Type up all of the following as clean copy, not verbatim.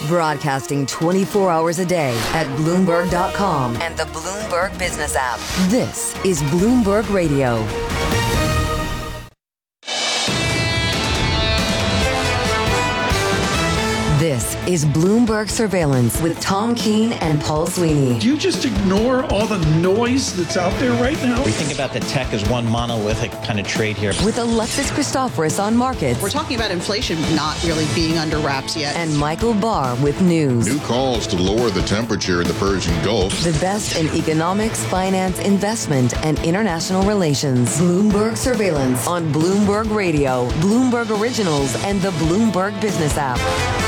Broadcasting 24 hours a day at Bloomberg.com and the Bloomberg Business app. This is Bloomberg Radio. This is Bloomberg Surveillance with Tom Keene and Paul Sweeney. Do you just ignore all the noise that's out there right now? We think about the tech as one monolithic kind of trade here. With Alexis Christoforous on markets. We're talking about inflation not really being under wraps yet. And Michael Barr with news. New calls to lower the temperature in the Persian Gulf. The best in economics, finance, investment, and international relations. Bloomberg Surveillance on Bloomberg Radio, Bloomberg Originals, and the Bloomberg Business app.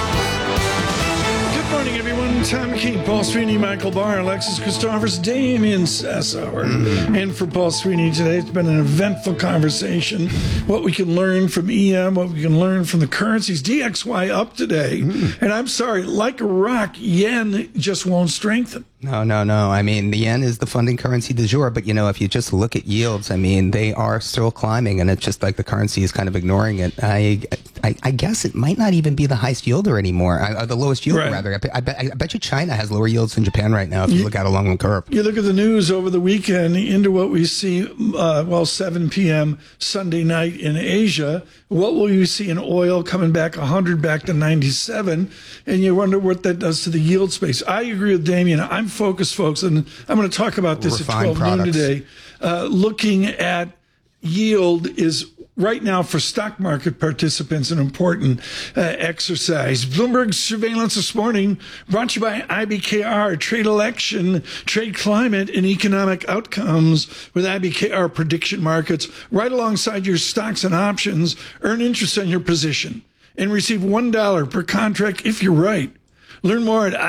Good morning, everyone. Tom Keene, Paul Sweeney, Michael Barr, Alexis Christoforous, Damian Sassower. And for Paul Sweeney today, it's been an eventful conversation. What we can learn from EM, what we can learn from the currencies. DXY up today. And I'm sorry, like a rock, yen just won't strengthen. No. I mean, the yen is the funding currency du jour, but, if you just look at yields, I mean, they are still climbing, and it's just like the currency is kind of ignoring it. I guess it might not even be the highest yielder anymore, the lowest yielder, rather. I bet you China has lower yields than Japan right now if you look out along the curve. You look at the news over the weekend into what we see, 7 p.m. Sunday night in Asia. What will you see in oil coming back 100 back to 97? And you wonder what that does to the yield space. I agree with Damian. I'm focused, folks, and I'm going to talk about this Refined at 12 products. noon today. Looking at yield is right now for stock market participants an important exercise. Bloomberg Surveillance this morning brought to you by IBKR, trade election, trade climate, and economic outcomes with IBKR prediction markets right alongside your stocks and options. Earn interest on your position and receive $1 per contract if you're right. Learn more at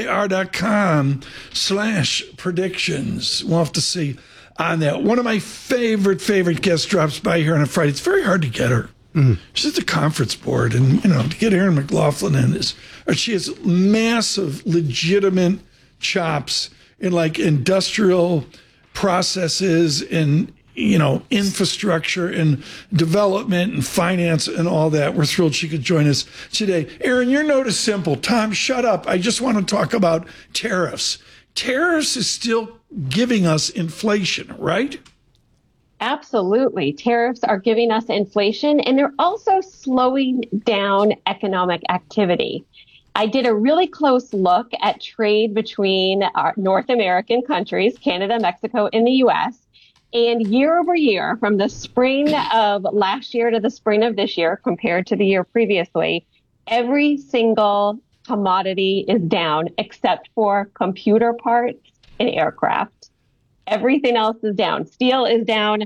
ibkr.com/predictions. We'll have to see on that. One of my favorite guests drops by here on a Friday. It's very hard to get her. She's at the conference board, and to get Erin McLaughlin in she has massive, legitimate chops in like industrial processes and infrastructure and development and finance and all that. We're thrilled she could join us today. Erin, your note is simple. Tom, shut up. I just want to talk about tariffs. Tariffs is still giving us inflation, right? Absolutely. Tariffs are giving us inflation, and they're also slowing down economic activity. I did a really close look at trade between our North American countries, Canada, Mexico, and the U.S., and year over year, from the spring of last year to the spring of this year, compared to the year previously, every single commodity is down except for computer parts and aircraft. Everything else is down. Steel is down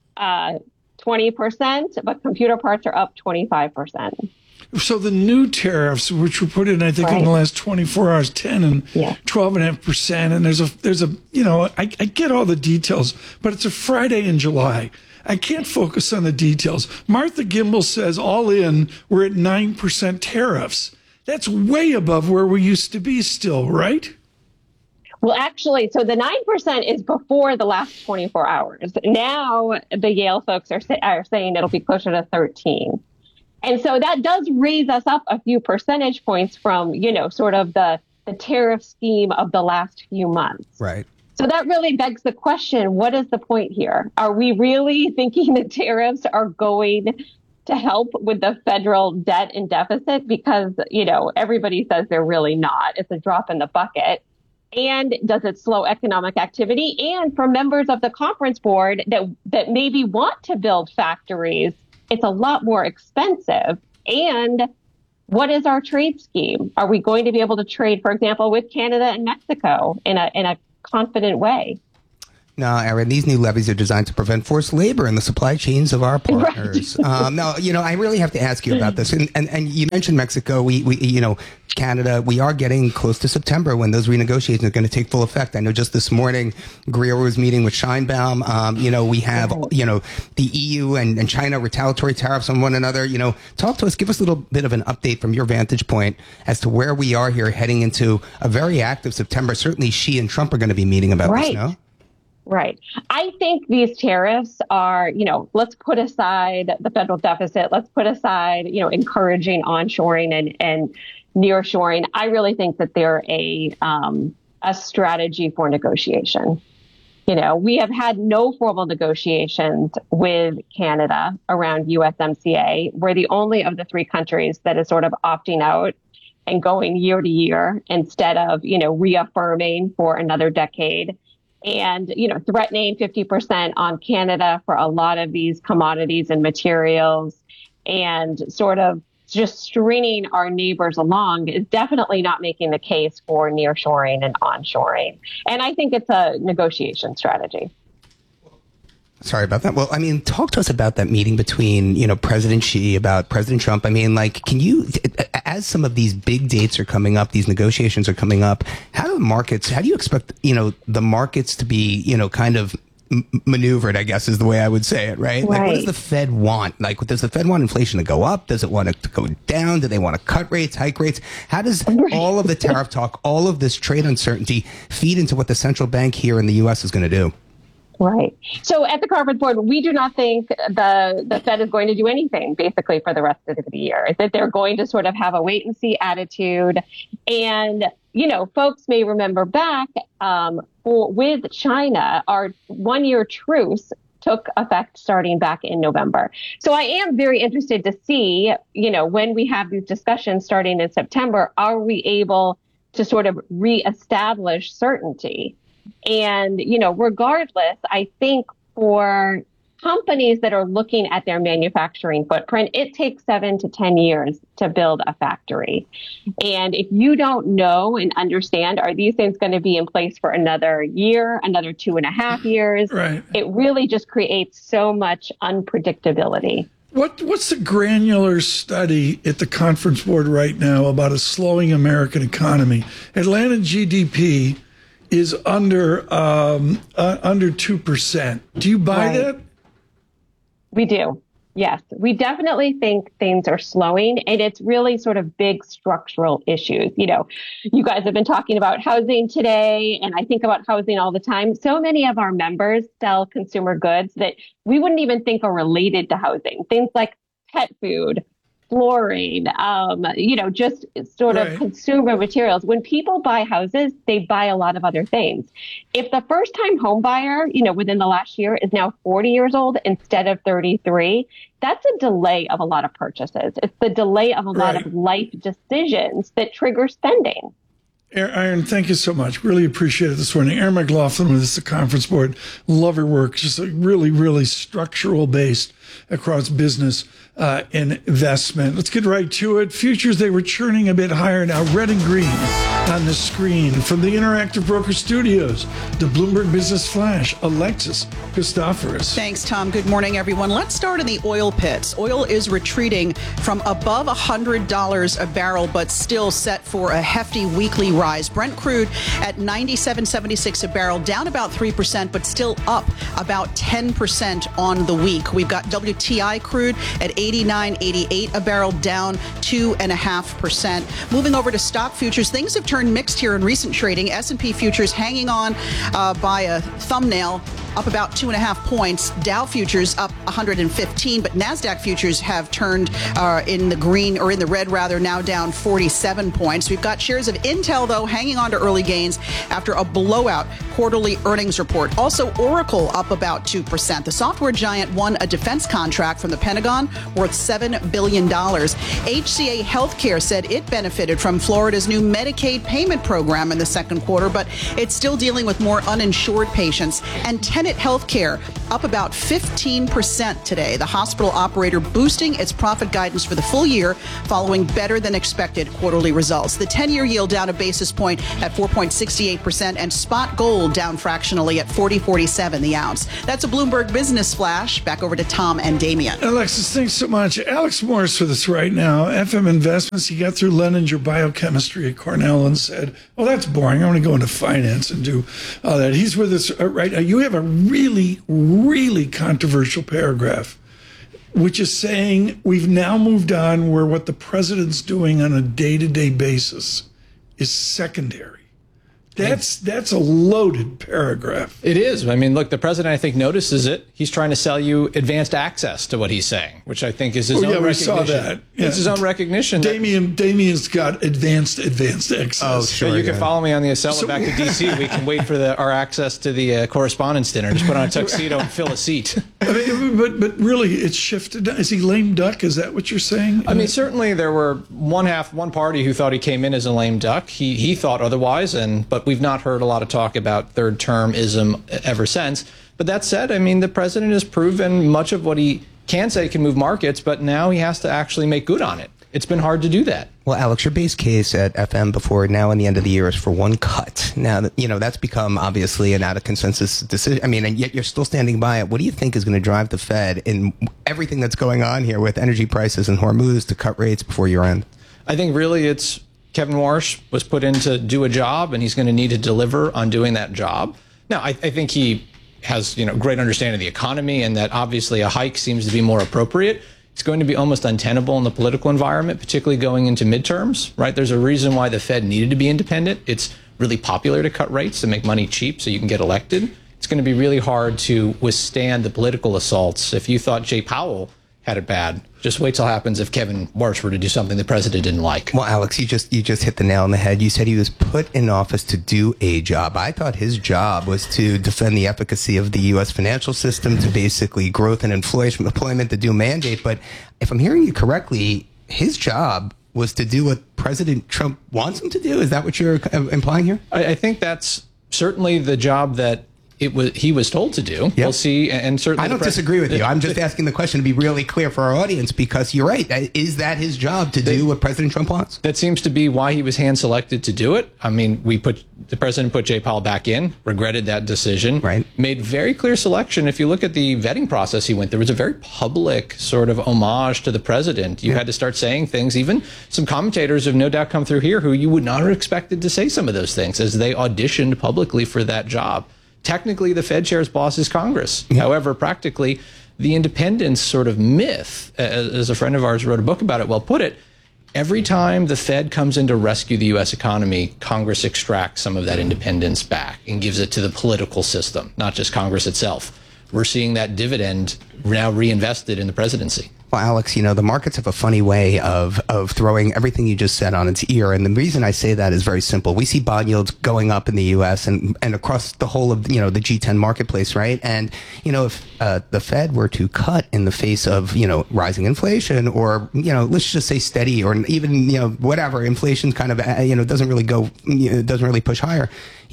20%, but computer parts are up 25%. So the new tariffs, which were put in, I think, in the last 24 hours, 10 and 12.5%. And there's a, I get all the details, but it's a Friday in July. I can't focus on the details. Martha Gimbel says all in, we're at 9% tariffs. That's way above where we used to be still, right? Well, actually, so the 9% is before the last 24 hours. Now the Yale folks are saying it'll be closer to 13. And so that does raise us up a few percentage points from, sort of the tariff scheme of the last few months. Right. So that really begs the question, what is the point here? Are we really thinking that tariffs are going to help with the federal debt and deficit? Because, everybody says they're really not. It's a drop in the bucket. And does it slow economic activity? And for members of the conference board that maybe want to build factories, it's a lot more expensive. And what is our trade scheme? Are we going to be able to trade, for example, with Canada and Mexico in a confident way? No, Erin, these new levies are designed to prevent forced labor in the supply chains of our partners. Right. No, I really have to ask you about this. And you mentioned Mexico. We Canada, we are getting close to September when those renegotiations are going to take full effect. I know just this morning, Greer was meeting with Scheinbaum. We have, the EU and China retaliatory tariffs on one another. Talk to us, give us a little bit of an update from your vantage point as to where we are here heading into a very active September. Certainly Xi and Trump are going to be meeting about this, no? Right. I think these tariffs are, let's put aside the federal deficit. Let's put aside, encouraging onshoring and nearshoring. I really think that they're a strategy for negotiation. We have had no formal negotiations with Canada around USMCA. We're the only of the three countries that is sort of opting out and going year to year instead of, reaffirming for another decade. And, threatening 50% on Canada for a lot of these commodities and materials and sort of just stringing our neighbors along is definitely not making the case for nearshoring and onshoring. And I think it's a negotiation strategy. Sorry about that. Well, I mean, talk to us about that meeting between, President Xi about President Trump. I mean, can you, as some of these big dates are coming up, these negotiations are coming up, how do you expect, the markets to be, kind of maneuvered, I guess is the way I would say it, right? Like, what does the Fed want? Like, does the Fed want inflation to go up? Does it want it to go down? Do they want to cut rates, hike rates? How does all of the tariff talk, all of this trade uncertainty feed into what the central bank here in the U.S. is going to do? Right. So at the conference board, we do not think the Fed is going to do anything basically for the rest of the year, that they're going to sort of have a wait and see attitude. And, folks may remember back with China, our 1 year truce took effect starting back in November. So I am very interested to see, when we have these discussions starting in September, are we able to sort of reestablish certainty? And, regardless, I think for companies that are looking at their manufacturing footprint, it takes 7 to 10 years to build a factory. And if you don't know and understand, are these things going to be in place for another year, another 2.5 years? Right. It really just creates so much unpredictability. What's the granular study at the conference board right now about a slowing American economy? Atlanta GDP is under 2%. Do you buy that? We do. Yes, we definitely think things are slowing, and it's really sort of big structural issues. You guys have been talking about housing today, and I think about housing all the time. So many of our members sell consumer goods that we wouldn't even think are related to housing. Things like pet food, flooring, just sort of consumer materials. When people buy houses, they buy a lot of other things. If the first time home buyer, within the last year is now 40 years old instead of 33, that's a delay of a lot of purchases. It's the delay of a lot of life decisions that trigger spending. Erin, thank you so much. Really appreciate it this morning. Erin McLaughlin with us, the conference board. Love her work. Just really, really structural based across business and investment. Let's get right to it. Futures, they were churning a bit higher now. Red and green on the screen. From the Interactive Broker Studios, the Bloomberg Business Flash, Alexis Christoforous. Thanks, Tom. Good morning, everyone. Let's start in the oil pits. Oil is retreating from above $100 a barrel, but still set for a hefty weekly rise. Brent crude at $97.76 a barrel, down about 3%, but still up about 10% on the week. We've got WTI crude at $89.88 a barrel, down 2.5%. Moving over to stock futures, things have turned mixed here in recent trading. S&P futures hanging on by a thumbnail, up about 2.5 points. Dow futures up 115, but NASDAQ futures have turned in the green, or in the red rather, now down 47 points. We've got shares of Intel, though, hanging on to early gains after a blowout quarterly earnings report. Also, Oracle up about 2%. The software giant won a defense contract from the Pentagon worth $7 billion. HCA Healthcare said it benefited from Florida's new Medicaid payment program in the second quarter, but it's still dealing with more uninsured patients. And Tenet Healthcare up about 15% today. The hospital operator boosting its profit guidance for the full year following better than expected quarterly results. The 10-year yield down a basis point at 4.68%, and spot gold down fractionally at $40.47 the ounce. That's a Bloomberg Business Flash. Back over to Tom and Damian. Alexis, thanks so much. Alex Morris with us right now. FM Investments. He got through Leninger biochemistry at Cornell and said, well, that's boring. I want to go into finance and do all that. He's with us right now. You have a really, really controversial paragraph, which is saying we've now moved on where what the president's doing on a day-to-day basis is secondary That's a loaded paragraph. It is. I mean, look, the president, I think, notices it. He's trying to sell you advanced access to what he's saying, which I think is his own recognition. We saw that. Yeah. It's his own recognition. Damien's got advanced access. Oh, sure. So you can follow me on the Acela back to D.C. We can wait for our access to the correspondence dinner. Just put on a tuxedo and fill a seat. I mean, but really, it's shifted. Is he lame duck? Is that what you're saying? I mean, certainly there were one party who thought he came in as a lame duck. He thought otherwise, but we've not heard a lot of talk about third termism ever since. But that said, I mean, the president has proven much of what he can say can move markets, but now he has to actually make good on it. It's been hard to do that. Well, Alex, your base case at FM before now and the end of the year is for one cut. Now, that's become obviously an out of consensus decision. I mean, and yet you're still standing by it. What do you think is going to drive the Fed in everything that's going on here with energy prices and Hormuz to cut rates before year end? I think really it's Kevin Warsh was put in to do a job, and he's going to need to deliver on doing that job. Now, I think he has great understanding of the economy, and that obviously a hike seems to be more appropriate. It's going to be almost untenable in the political environment, particularly going into midterms, right? There's a reason why the Fed needed to be independent. It's really popular to cut rates to make money cheap so you can get elected. It's going to be really hard to withstand the political assaults. If you thought Jay Powell had it bad, just wait till it happens if Kevin Warsh were to do something the president didn't like. Well, Alex, you just hit the nail on the head. You said he was put in office to do a job. I thought his job was to defend the efficacy of the U.S. financial system, to basically growth and inflation, employment, to do a mandate. But if I'm hearing you correctly, his job was to do what President Trump wants him to do. Is that what you're implying here? I think that's certainly the job that he was told to do. Yep. We'll see, and certainly I don't disagree with you. I'm just asking the question to be really clear for our audience, because you're right. Is that his job to do what President Trump wants? That seems to be why he was hand selected to do it. I mean, the president put Jay Powell back in, regretted that decision, right? Made very clear selection. If you look at the vetting process he went, there was a very public sort of homage to the president. You had to start saying things. Even some commentators have no doubt come through here who you would not have expected to say some of those things as they auditioned publicly for that job. Technically, the Fed chair's boss is Congress. Yeah. However, practically, the independence sort of myth, as a friend of ours wrote a book about it, well put it, every time the Fed comes in to rescue the U.S. economy, Congress extracts some of that independence back and gives it to the political system, not just Congress itself. We're seeing that dividend now reinvested in the presidency. Well, Alex, the markets have a funny way of throwing everything you just said on its ear. And the reason I say that is very simple. We see bond yields going up in the U.S. and across the whole of, the G10 marketplace, right? And, if the Fed were to cut in the face of, rising inflation, or, let's just say steady, or even, whatever, inflation kind of, doesn't really go, doesn't really push higher,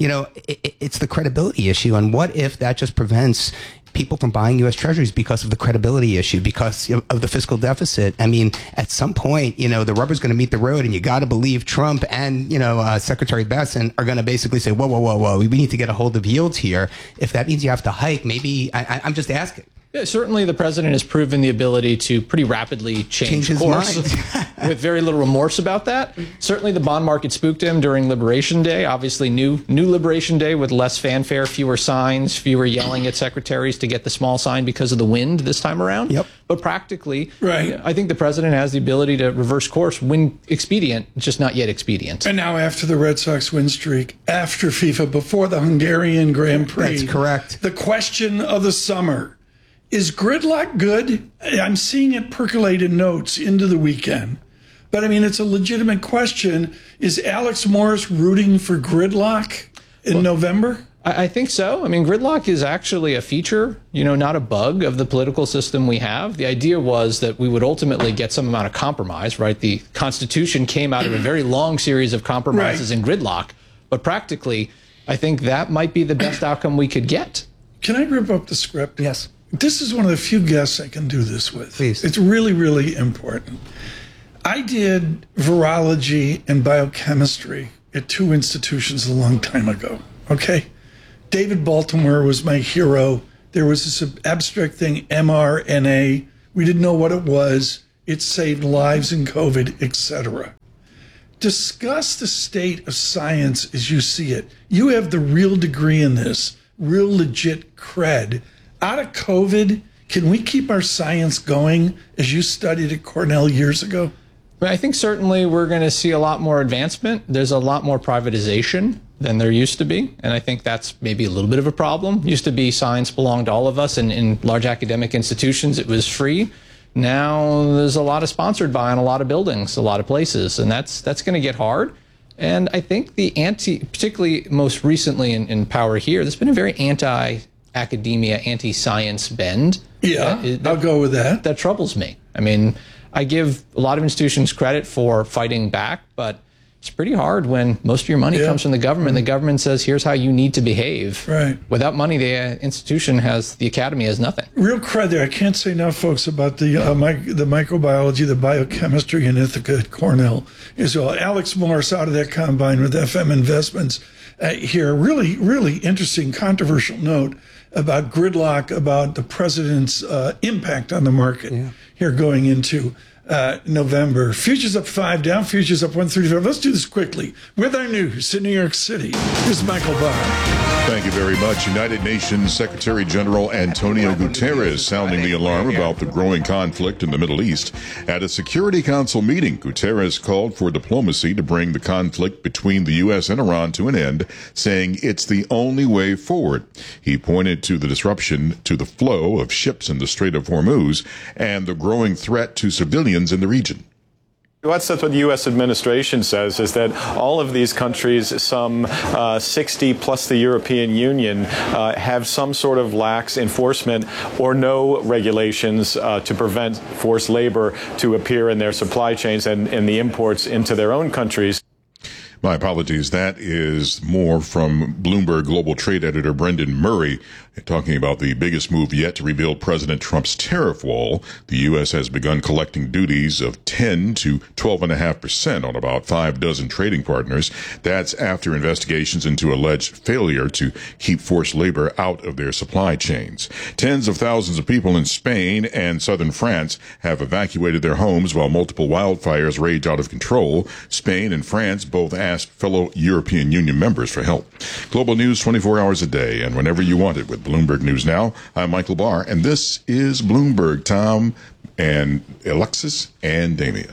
it's the credibility issue. And what if that just prevents people from buying U.S. Treasuries because of the credibility issue, because of the fiscal deficit? I mean, at some point, the rubber's going to meet the road, and you got to believe Trump and, Secretary Bessent are going to basically say, whoa, we need to get a hold of yields here. If that means you have to hike, maybe I'm just asking. Yeah, certainly the president has proven the ability to pretty rapidly change his course with very little remorse about that. Certainly the bond market spooked him during Liberation Day. Obviously new Liberation Day with less fanfare, fewer signs, fewer yelling at secretaries to get the small sign because of the wind this time around. Yep. But practically, right. I think the president has the ability to reverse course when expedient, just not yet expedient. And now after the Red Sox win streak, after FIFA, before the Hungarian Grand Prix. That's correct. The question of the summer. Is gridlock good? I'm seeing it percolate in notes into the weekend. But I mean, it's a legitimate question. Is Alex Morris rooting for gridlock in November? I think so. I mean, gridlock is actually a feature, not a bug of the political system we have. The idea was that we would ultimately get some amount of compromise, right? The Constitution came out of a very long series of compromises in gridlock. But practically, I think that might be the best outcome we could get. Can I rip up the script? Yes. This is one of the few guests I can do this with. Please. It's really, really important. I did virology and biochemistry at 2 institutions a long time ago, okay? David Baltimore was my hero. There was this abstract thing, mRNA. We didn't know what it was. It saved lives in COVID, etc. Discuss the state of science as you see it. You have the real degree in this, real legit cred. Out of COVID, can we keep our science going as you studied at Cornell years ago? I think certainly we're going to see a lot more advancement. There's a lot more privatization than there used to be. And I think that's maybe a little bit of a problem. Used to be science belonged to all of us, and in large academic institutions, it was free. Now there's a lot of sponsored by in a lot of buildings, a lot of places, and that's going to get hard. And I think particularly most recently in power here, there's been a very anti-academia, anti-science bend. Yeah, I'll go with that. That troubles me. I mean, I give a lot of institutions credit for fighting back, but it's pretty hard when most of your money comes from the government. The government says, here's how you need to behave. Right. Without money, the institution the academy has nothing. Real credit there. I can't say enough, folks, about the microbiology, the biochemistry, and Ithaca at Cornell as well. Alex Morris out of that combine with FM Investments here. Really, really interesting, controversial note about gridlock, about the president's impact on the market here going into November. Futures up 5, down futures up 135. Let's do this quickly with our news in New York City. Here's Michael Barr. Thank you very much. United Nations Secretary General Antonio Guterres sounding the alarm about the growing conflict in the Middle East. At a Security Council meeting, Guterres called for diplomacy to bring the conflict between the U.S. and Iran to an end, saying it's the only way forward. He pointed to the disruption to the flow of ships in the Strait of Hormuz and the growing threat to civilians in the region. That's what the U.S. administration says, is that all of these countries, some 60 plus the European Union, have some sort of lax enforcement or no regulations to prevent forced labor to appear in their supply chains and the imports into their own countries. My apologies. That is more from Bloomberg Global Trade Editor Brendan Murray talking about the biggest move yet to rebuild President Trump's tariff wall. The U.S. has begun collecting duties of 10 to 12.5% on about 6 trading partners. That's after investigations into alleged failure to keep forced labor out of their supply chains. Tens of thousands of people in Spain and southern France have evacuated their homes while multiple wildfires rage out of control. Spain and France both asked fellow European Union members for help. Global news 24 hours a day and whenever you want it with Bloomberg News Now. I'm Michael Barr, and this is Bloomberg. Tom and Alexis and Damien.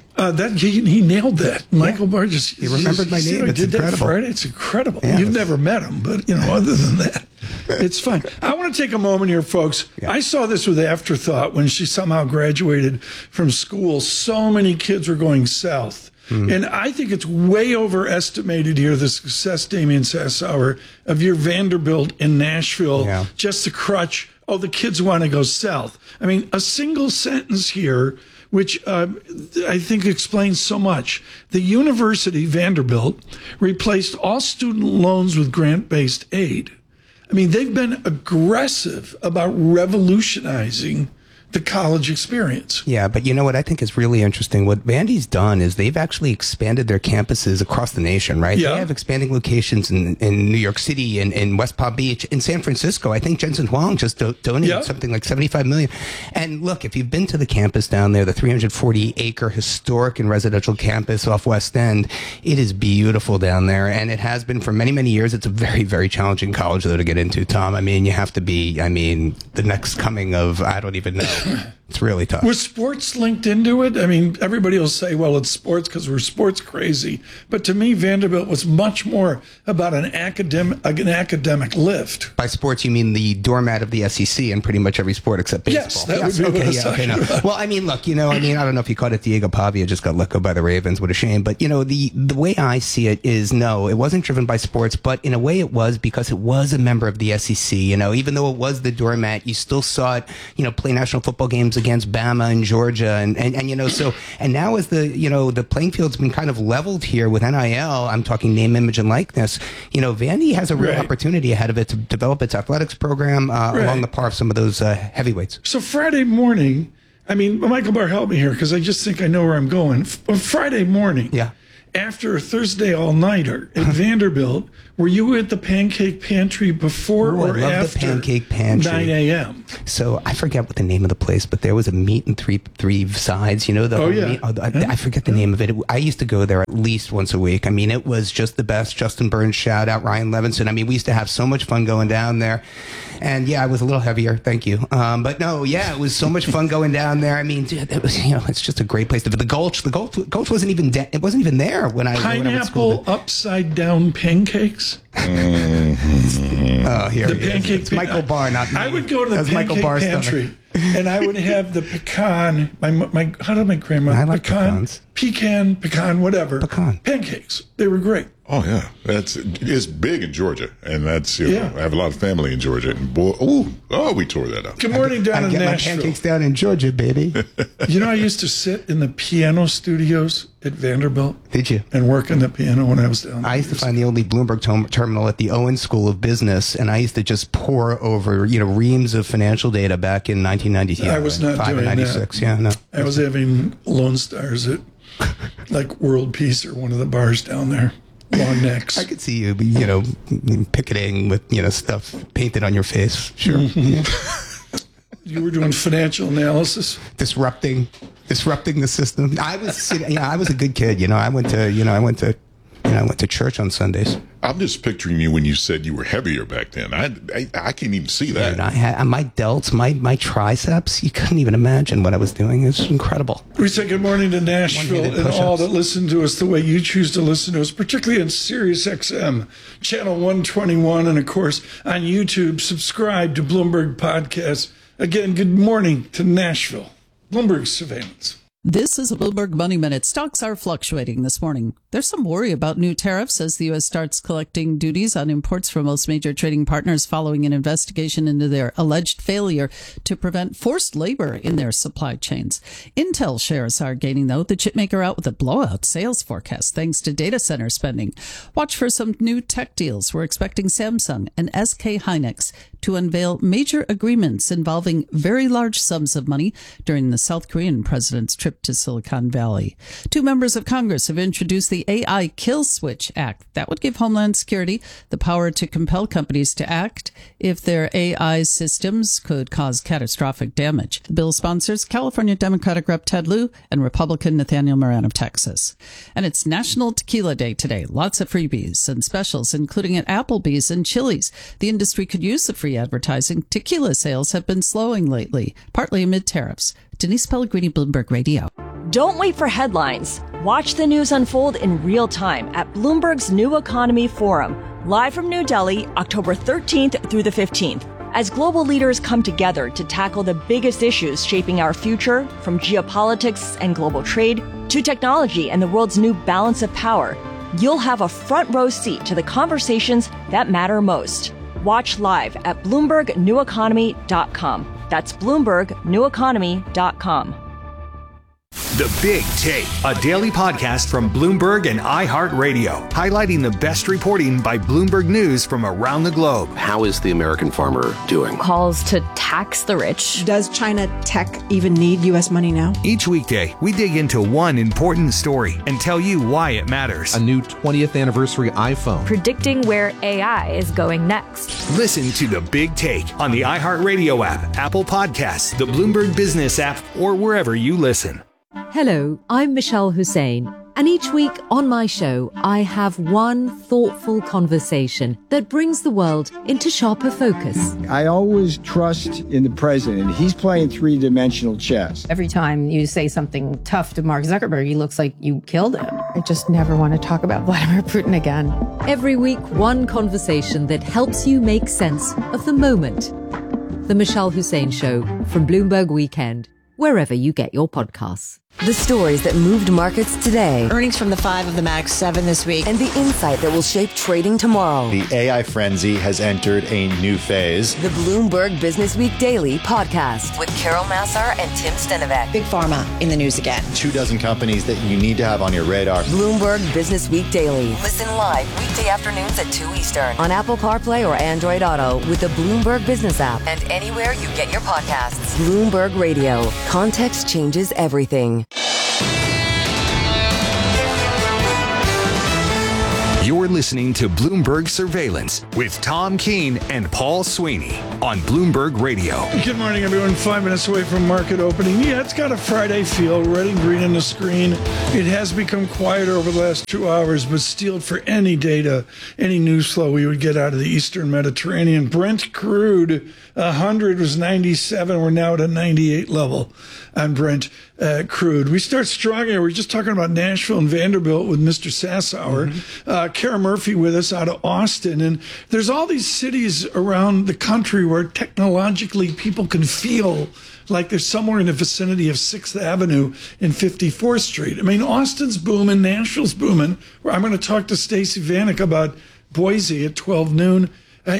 He nailed that. Michael Barr he remembered my name. It's did incredible. That Friday. It's incredible. Yeah, You've never met him, but other than that, it's fine. I want to take a moment here, folks. Yeah. I saw this with afterthought when she somehow graduated from school. So many kids were going south. And I think it's way overestimated here, the success, Damien Sassower, of your Vanderbilt in Nashville. Yeah. Just the crutch, the kids want to go south. I mean, a single sentence here, which I think explains so much. The university, Vanderbilt, replaced all student loans with grant-based aid. I mean, they've been aggressive about revolutionizing the college experience. Yeah, but you know what I think is really interesting? What Vandy's done is they've actually expanded their campuses across the nation, right? Yeah. They have expanding locations in New York City and in West Palm Beach, in San Francisco. I think Jensen Huang just donated something like $75 million. And look, if you've been to the campus down there, the 340-acre historic and residential campus off West End, it is beautiful down there, and it has been for many, many years. It's a very, very challenging college, though, to get into, Tom. I mean, you have to be, the next coming of, I don't even know. It's really tough. Was sports linked into it? I mean, everybody will say, well, it's sports because we're sports crazy. But to me, Vanderbilt was much more about an academic lift. By sports, you mean the doormat of the SEC in pretty much every sport except baseball? Yes, that would be what I was talking about. Well, I mean, look, I don't know if you caught it. Diego Pavia just got let go by the Ravens. What a shame. But, the way I see it is, no, it wasn't driven by sports, but in a way it was because it was a member of the SEC. Even though it was the doormat, you still saw it, play national football games against Bama and Georgia, and now as the playing field's been kind of leveled here with NIL, I'm talking name, image, and likeness. Vandy has a real opportunity ahead of it to develop its athletics program along the par of some of those heavyweights. So Friday morning, Michael Barr, help me here because I just think I know where I'm going. Friday morning, after a Thursday all-nighter at Vanderbilt, were you at the Pancake Pantry before or after the Pancake Pantry. 9 a.m.? So I forget what the name of the place, but there was a meat and three sides. I forget the name of it. I used to go there at least once a week. It was just the best. Justin Burns, shout out Ryan Levinson. We used to have so much fun going down there. And I was a little heavier. Thank you. But no, it was so much fun going down there. It was, it's just a great place. The Gulch wasn't even it wasn't even there. there when I was pineapple upside down pancakes. Oh, here The pancake. It's Michael Barr, not me. I would go to the That's Michael pancake Barr's pantry, and I would have the pecan. How did my grandma? I like pecans. Pecan, whatever. Pecan pancakes. They were great. Oh yeah, it's big in Georgia, and that's I have a lot of family in Georgia, and boy, we tore that up. Good morning down in get Nashville. my pancakes down in Georgia, baby. You know, I used to sit in the piano studios at Vanderbilt. Did you? And work on the piano when I was down there. I used to find the only Bloomberg terminal at the Owen School of Business, and I used to just pour over reams of financial data back in 1992. I was not doing 96. that. Yeah, no. I was having Lone Stars at like World Peace or one of the bars down there. Long necks. I could see you, picketing with, stuff painted on your face. Sure. Mm-hmm. You were doing financial analysis, disrupting the system. I was a good kid. I went to church on Sundays. I'm just picturing you when you said you were heavier back then. I can't even see that. And I had my delts, my triceps. You couldn't even imagine what I was doing. It's incredible. We say good morning to Nashville and all that listen to us the way you choose to listen to us, particularly on Sirius XM, channel 121, and of course on YouTube. Subscribe to Bloomberg Podcast. Again, good morning to Nashville. Bloomberg Surveillance. This is a Bloomberg Money Minute. Stocks are fluctuating this morning. There's some worry about new tariffs as the U.S. starts collecting duties on imports from most major trading partners following an investigation into their alleged failure to prevent forced labor in their supply chains. Intel shares are gaining, though. The chipmaker out with a blowout sales forecast thanks to data center spending. Watch for some new tech deals. We're expecting Samsung and SK Hynix to unveil major agreements involving very large sums of money during the South Korean president's trip to Silicon Valley. 2 members of Congress have introduced the AI Kill Switch Act. That would give Homeland Security the power to compel companies to act if their AI systems could cause catastrophic damage. The bill sponsors California Democratic Rep. Ted Lieu and Republican Nathaniel Moran of Texas. And it's National Tequila Day today. Lots of freebies and specials, including at Applebee's and Chili's. The industry could use the free advertising. Tequila sales have been slowing lately, partly amid tariffs. Denise Pellegrini, Bloomberg Radio. Don't wait for headlines. Watch the news unfold in real time at Bloomberg's New Economy Forum, live from New Delhi, October 13th through the 15th. As global leaders come together to tackle the biggest issues shaping our future, from geopolitics and global trade to technology and the world's new balance of power, you'll have a front row seat to the conversations that matter most. Watch live at BloombergNewEconomy.com. That's BloombergNewEconomy.com. The Big Take, a daily podcast from Bloomberg and iHeartRadio, highlighting the best reporting by Bloomberg News from around the globe. How is the American farmer doing? Calls to tax the rich. Does China tech even need U.S. money now? Each weekday, we dig into one important story and tell you why it matters. A new 20th anniversary iPhone. Predicting where AI is going next. Listen to The Big Take on the iHeartRadio app, Apple Podcasts, the Bloomberg Business app, or wherever you listen. Hello, I'm Michelle Hussein, and each week on my show, I have one thoughtful conversation that brings the world into sharper focus. I always trust in the president. He's playing three-dimensional chess. Every time you say something tough to Mark Zuckerberg, he looks like you killed him. I just never want to talk about Vladimir Putin again. Every week, one conversation that helps you make sense of the moment. The Michelle Hussein Show from Bloomberg Weekend, wherever you get your podcasts. The stories that moved markets today. Earnings from the 5 of the Max 7 this week. And the insight that will shape trading tomorrow. The AI frenzy has entered a new phase. The Bloomberg Business Week Daily podcast with Carol Massar and Tim Stenovec. Big Pharma in the news again. 24 companies that you need to have on your radar. Bloomberg Business Week Daily. Listen live weekday afternoons at 2 Eastern on Apple CarPlay or Android Auto with the Bloomberg Business app and anywhere you get your podcasts. Bloomberg Radio. Context changes everything. You're listening to Bloomberg Surveillance with Tom Keene and Paul Sweeney on Bloomberg Radio. Good morning, everyone. 5 minutes away from market opening. Yeah, it's got a Friday feel. Red and green on the screen. It has become quieter over the last 2 hours, but steeled for any data, any news flow we would get out of the Eastern Mediterranean. Brent crude, 100 was 97. We're now at a 98 level on Brent crude. We start strong here. We're just talking about Nashville and Vanderbilt with Mr. Sassower. Kara Murphy with us out of Austin. And there's all these cities around the country where technologically people can feel like they're somewhere in the vicinity of 6th Avenue and 54th Street. I mean, Austin's booming, Nashville's booming. I'm going to talk to Stacey Vanek about Boise at 12 noon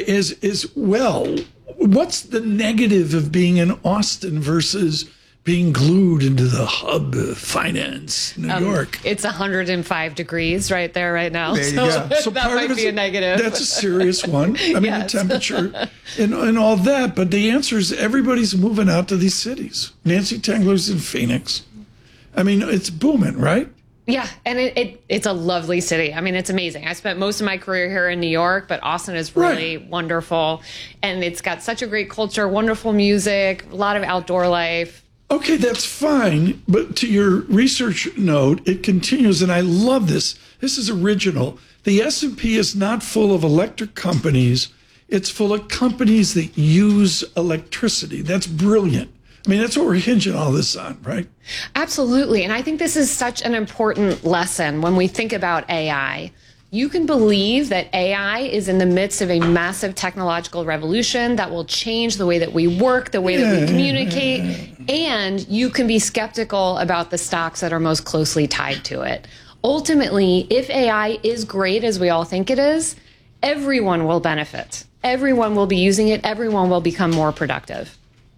as well. What's the negative of being in Austin versus being glued into the hub of finance, New York? It's 105 degrees right there right now. There you go. So that might be a negative. That's a serious one. I mean, Yes. the temperature and all that. But the answer is everybody's moving out to these cities. Nancy Tengler's in Phoenix. I mean, it's booming, right? Yeah, and it's a lovely city. I mean, it's amazing. I spent most of my career here in New York, but Austin is really wonderful. And it's got such a great culture, wonderful music, a lot of outdoor life. Okay, that's fine. But to your research note, it continues, and I love this. This is original. The S&P is not full of electric companies. It's full of companies that use electricity. That's brilliant. I mean, that's what we're hinging all this on, right? Absolutely. And I think this is such an important lesson when we think about AI. You can believe that AI is in the midst of a massive technological revolution that will change the way that we work, the way that we communicate, and you can be skeptical about the stocks that are most closely tied to it. Ultimately, if AI is great as we all think it is, everyone will benefit. Everyone will be using it. Everyone will become more productive.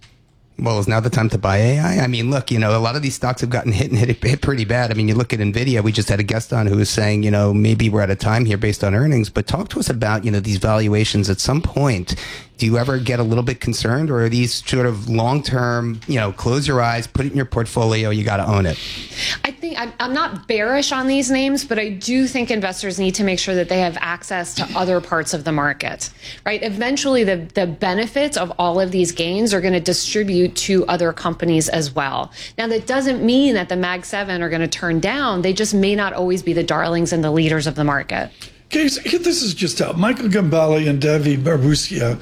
Well, is now the time to buy AI? I mean, look, a lot of these stocks have gotten hit pretty bad. I mean, you look at NVIDIA, we just had a guest on who was saying, maybe we're at a time here based on earnings, but talk to us about, these valuations at some point. Do you ever get a little bit concerned, or are these sort of long-term, close your eyes, put it in your portfolio, you got to own it? I think I'm not bearish on these names, but I do think investors need to make sure that they have access to other parts of the market, right? Eventually, the benefits of all of these gains are going to distribute to other companies as well. Now, that doesn't mean that the Mag 7 are going to turn down. They just may not always be the darlings and the leaders of the market. Okay, so this is just out. Michael Gambale and Devi Barbuscia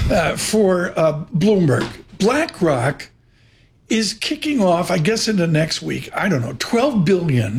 for Bloomberg. BlackRock is kicking off, I guess, into next week, I don't know, $12 billion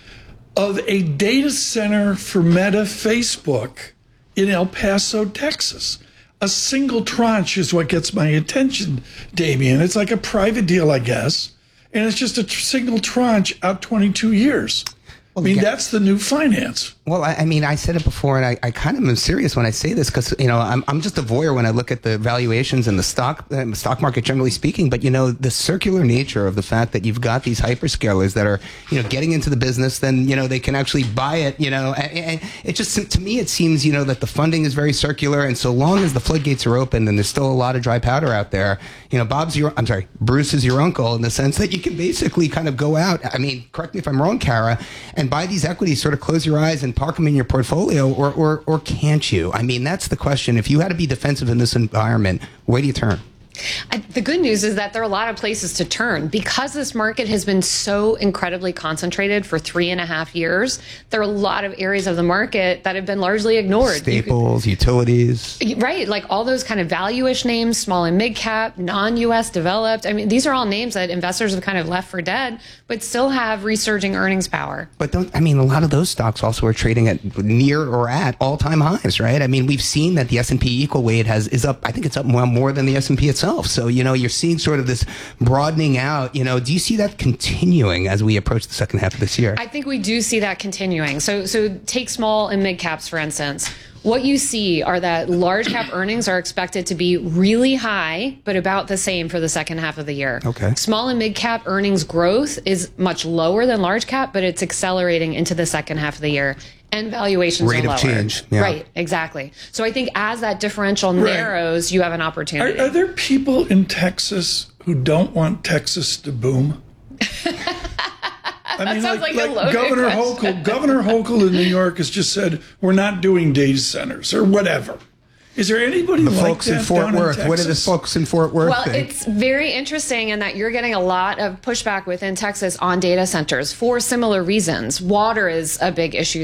of a data center for Meta Facebook in El Paso, Texas. A single tranche is what gets my attention, Damien. It's like a private deal, I guess, and it's just a single tranche out 22 years. I mean, that's the new finance. Well, I mean, I said it before, and I kind of am serious when I say this because, I'm just a voyeur when I look at the valuations in the stock market, generally speaking. But, the circular nature of the fact that you've got these hyperscalers that are, getting into the business, then, they can actually buy it, and it just, to me, it seems, that the funding is very circular. And so long as the floodgates are open and there's still a lot of dry powder out there, Bruce is your uncle in the sense that you can basically kind of go out. I mean, correct me if I'm wrong, Kara, and buy these equities, sort of close your eyes and park them in your portfolio, or can't you? I mean, that's the question. If you had to be defensive in this environment, where do you turn? The good news is that there are a lot of places to turn. Because this market has been so incredibly concentrated for 3.5 years, there are a lot of areas of the market that have been largely ignored. Staples, utilities. Right, like all those kind of value-ish names, small and mid-cap, non-U.S. developed. I mean, these are all names that investors have kind of left for dead, but still have resurging earnings power. But a lot of those stocks also are trading at near or at all-time highs, right? I mean, we've seen that the S&P equal weight is up. I think it's up more than the S&P itself. So, you're seeing sort of this broadening out. Do you see that continuing as we approach the second half of this year? I think we do see that continuing. So take small and mid caps, for instance. What you see are that large cap earnings are expected to be really high, but about the same for the second half of the year. Okay. Small and mid cap earnings growth is much lower than large cap, but it's accelerating into the second half of the year. And valuations rate are lower. Of change. Yeah. Right, exactly. So I think as that differential narrows, you have an opportunity. Are there people in Texas who don't want Texas to boom? mean, sounds like a loaded Governor question. Governor Hochul in New York has just said we're not doing data centers or whatever. Is there anybody the like folks that in Fort down Worth? in What do the folks in Fort Worth Well, think? it's very interesting in that you're getting a lot of pushback within Texas on data centers for similar reasons. Water is a big issue